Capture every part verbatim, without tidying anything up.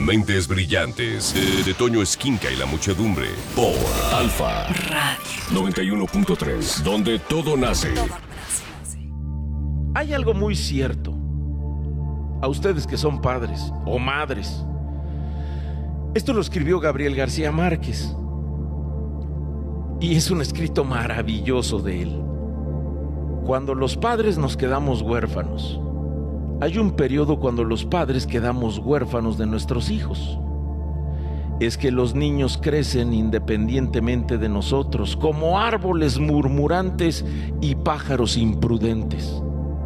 Mentes brillantes de, de Toño Esquinca y la muchedumbre por Alfa Radio noventa y uno punto tres, donde todo nace. Hay algo muy cierto. A ustedes que son padres o madres. Esto lo escribió Gabriel García Márquez. Y es un escrito maravilloso de él. Cuando los padres nos quedamos huérfanos, hay un periodo cuando los padres quedamos huérfanos de nuestros hijos. Es que los niños crecen independientemente de nosotros, como árboles murmurantes y pájaros imprudentes.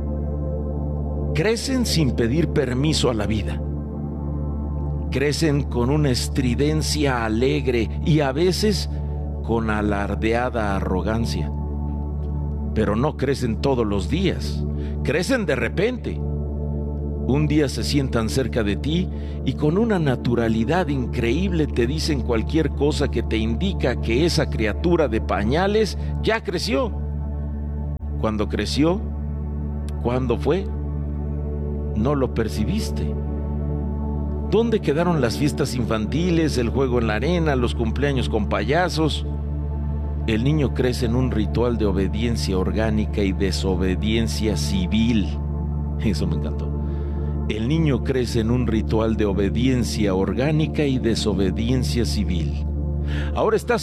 Crecen sin pedir permiso a la vida. Crecen con una estridencia alegre y a veces con alardeada arrogancia. Pero no crecen todos los días, crecen de repente. Un día se sientan cerca de ti y con una naturalidad increíble te dicen cualquier cosa que te indica que esa criatura de pañales ya creció. ¿Cuándo creció? ¿Cuándo fue? No lo percibiste. ¿Dónde quedaron las fiestas infantiles, el juego en la arena, los cumpleaños con payasos? El niño crece en un ritual de obediencia orgánica y desobediencia civil. Eso me encantó. El niño crece en un ritual de obediencia orgánica y desobediencia civil. Ahora estás